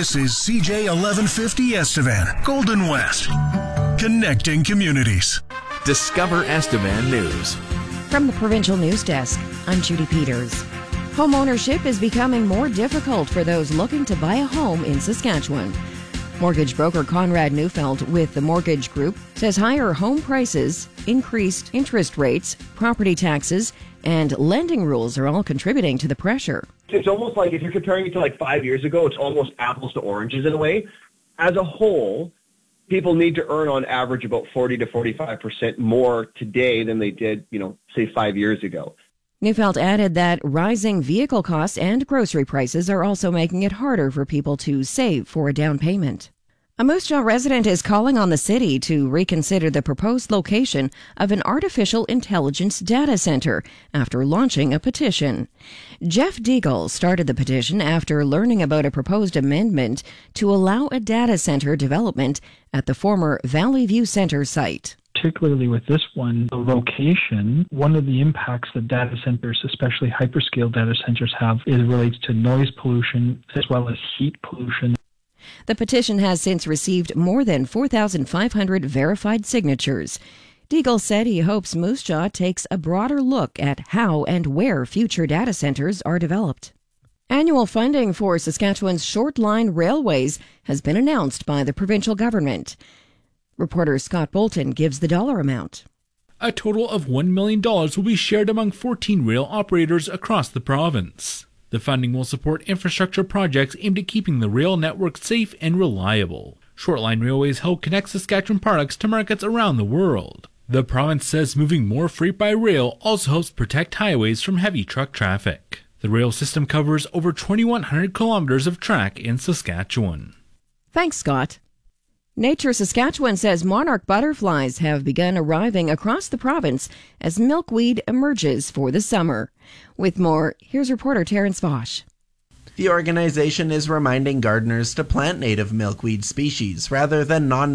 This is CJ 1150 Estevan, Golden West, connecting communities. Discover Estevan News. From the Provincial News Desk, I'm Judy Peters. Home ownership is becoming more difficult for those looking to buy a home in Saskatchewan. Mortgage broker Conrad Neufeld with the Mortgage Group says higher home prices, increased interest rates, property taxes, and lending rules are all contributing to the pressure. It's almost like if you're comparing it to like 5 years ago, it's almost apples to oranges in a way. As a whole, people need to earn on average about 40 to 45% more today than they did, say 5 years ago. Neufeld added that rising vehicle costs and grocery prices are also making it harder for people to save for a down payment. A Moose Jaw resident is calling on the city to reconsider the proposed location of an artificial intelligence data center after launching a petition. Jeff Deagle started the petition after learning about a proposed amendment to allow a data center development at the former Valley View Center site. Particularly with this one, the location, one of the impacts that data centers, especially hyperscale data centers, have is relates to noise pollution as well as heat pollution. The petition has since received more than 4,500 verified signatures. Deagle said he hopes Moose Jaw takes a broader look at how and where future data centers are developed. Annual funding for Saskatchewan's short-line railways has been announced by the provincial government. Reporter Scott Bolton gives the dollar amount. A total of $1 million will be shared among 14 rail operators across the province. The funding will support infrastructure projects aimed at keeping the rail network safe and reliable. Shortline railways help connect Saskatchewan products to markets around the world. The province says moving more freight by rail also helps protect highways from heavy truck traffic. The rail system covers over 2,100 kilometers of track in Saskatchewan. Thanks, Scott. Nature Saskatchewan says monarch butterflies have begun arriving across the province as milkweed emerges for the summer. With more, here's reporter Terrence Vosch. The organization is reminding gardeners to plant native milkweed species rather than